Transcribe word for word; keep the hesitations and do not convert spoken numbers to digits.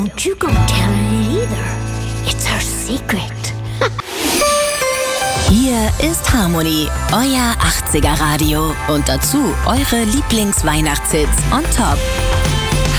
Don't you go telling it either. It's our secret. Hier ist Harmony, euer achtziger Radio. Und dazu eure Lieblings-Weihnachtshits on top.